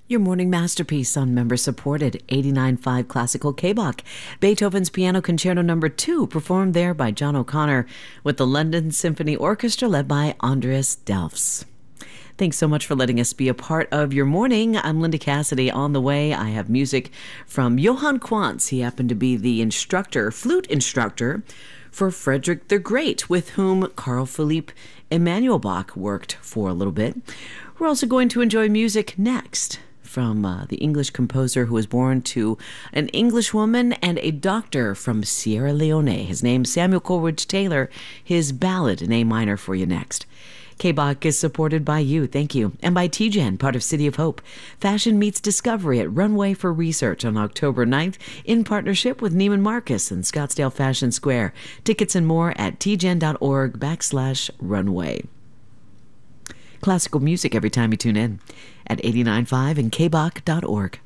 Your morning masterpiece on member-supported 89.5 Classical K-Bach. Beethoven's Piano Concerto No. 2, performed there by John O'Connor with the London Symphony Orchestra led by Andreas Delfs. Thanks so much for letting us be a part of your morning. I'm Linda Cassidy. On the way, I have music from Johann Quantz. He happened to be the flute instructor for Frederick the Great, with whom Carl Philipp Emanuel Bach worked for a little bit. We're also going to enjoy music next from the English composer who was born to an English woman and a doctor from Sierra Leone. His name's Samuel Coleridge Taylor. His ballad in A minor for you next. K-Bach is supported by you, thank you, and by TGen, part of City of Hope. Fashion meets discovery at Runway for Research on October 9th in partnership with Neiman Marcus and Scottsdale Fashion Square. Tickets and more at tgen.org/runway. Classical music every time you tune in at 89.5 and kbach.org.